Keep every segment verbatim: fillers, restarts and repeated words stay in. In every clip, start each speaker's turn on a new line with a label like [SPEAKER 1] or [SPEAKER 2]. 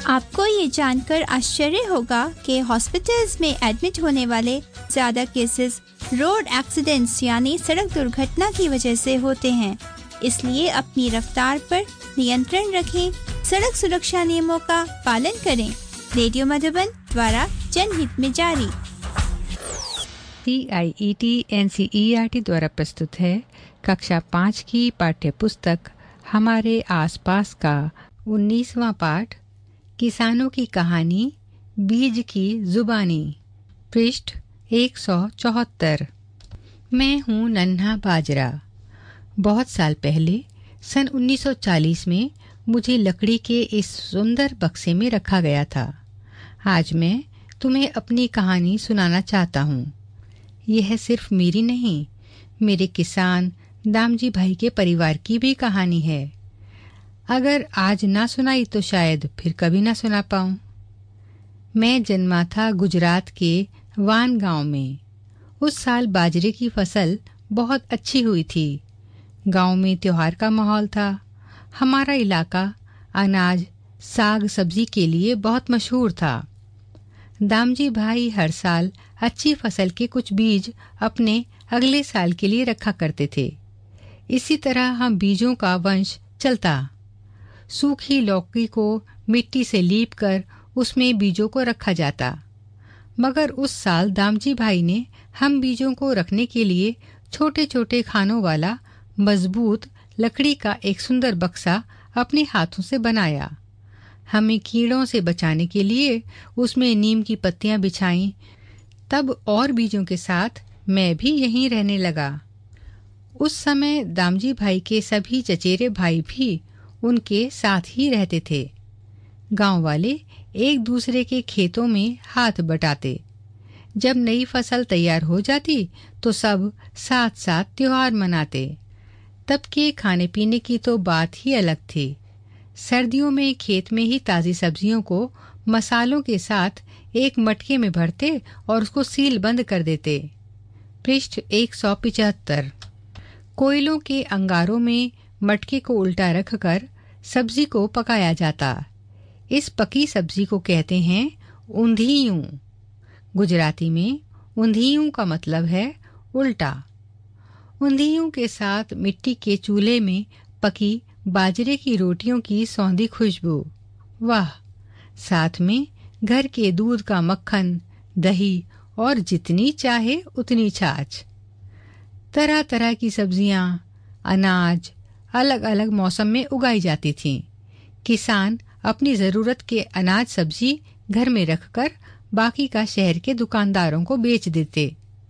[SPEAKER 1] आपको ये जानकर आश्चर्य होगा कि हॉस्पिटल्स में एडमिट होने वाले ज़्यादा केसेस रोड एक्सीडेंट्स यानी सड़क दुर्घटना की वजह से होते हैं। इसलिए अपनी रफ्तार पर नियंत्रण रखें, सड़क सुरक्षा नियमों का पालन करें। रेडियो मधुबन द्वारा जनहित में जारी।
[SPEAKER 2] सी आई E T N C E R T द्वारा प्रस्तुत है कक्षा पाँच की पाठ्य पुस्तक हमारे आसपास का उन्नीसवां पाठ किसानों की कहानी बीज की जुबानी, पृष्ठ एक सौ चौहत्तर। मैं हूँ नन्हा बाजरा। बहुत साल पहले सन उन्नीस सौ चालीस में मुझे लकड़ी के इस सुंदर बक्से में रखा गया था। आज मैं तुम्हें अपनी कहानी सुनाना चाहता हूँ। यह सिर्फ मेरी नहीं, मेरे किसान दामजी भाई के परिवार की भी कहानी है। अगर आज ना सुनाई तो शायद फिर कभी ना सुना पाऊँ। मैं जन्मा था गुजरात के वान गांव में। उस साल बाजरे की फसल बहुत अच्छी हुई थी। गांव में त्योहार का माहौल था। हमारा इलाका अनाज, साग सब्जी के लिए बहुत मशहूर था। दामजी भाई हर साल अच्छी फसल के कुछ बीज अपने अगले साल के लिए रखा करते थे। इसी तरह हम बीजों का वंश चलता। सूखी लौकी को मिट्टी से लीप कर उसमें बीजों को रखा जाता। मगर उस साल दामजी भाई ने हम बीजों को रखने के लिए छोटे छोटे खानों वाला मजबूत लकड़ी का एक सुंदर बक्सा अपने हाथों से बनाया। हमें कीड़ों से बचाने के लिए उसमें नीम की पत्तियां बिछाईं। तब और बीजों के साथ मैं भी यहीं रहने लगा। उस समय दामजी भाई के सभी चचेरे भाई भी उनके साथ ही रहते थे। गांव वाले एक दूसरे के खेतों में हाथ बटाते। जब नई फसल तैयार हो जाती तो सब साथ साथ त्योहार मनाते। तब के खाने पीने की तो बात ही अलग थी। सर्दियों में खेत में ही ताज़ी सब्जियों को मसालों के साथ एक मटके में भरते और उसको सील बंद कर देते। पृष्ठ एक सौ पिचहत्तर। कोयलों के अंगारों में मटके को उल्टा रखकर सब्जी को पकाया जाता। इस पकी सब्जी को कहते हैं ऊंधियूं। गुजराती में ऊंधियूं का मतलब है उल्टा। ऊंधियूं के साथ मिट्टी के चूल्हे में पकी बाजरे की रोटियों की सौंधी खुशबू, वाह! साथ में घर के दूध का मक्खन, दही और जितनी चाहे उतनी छाछ। तरह तरह की सब्जियां, अनाज अलग अलग मौसम में उगाई जाती थीं। किसान अपनी ज़रूरत के अनाज सब्जी घर में रखकर बाकी का शहर के दुकानदारों को बेच देते।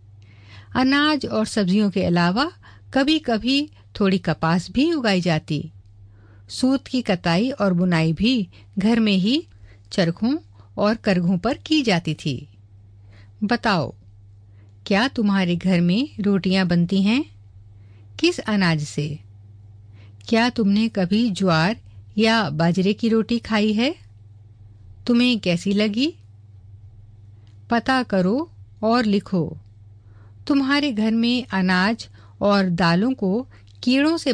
[SPEAKER 2] अनाज और सब्जियों के अलावा कभी कभी थोड़ी कपास भी उगाई जाती। सूत की कताई और बुनाई भी घर में ही चरखों और करघों पर की जाती थी। बताओ, क्या तुम्हारे घर में रोटियां बनती हैं? किस अनाज से? क्या तुमने कभी ज्वार या बाजरे की रोटी खाई है? तुम्हें कैसी लगी? पता करो और लिखो। तुम्हारे घर में अनाज और दालों को कीड़ों से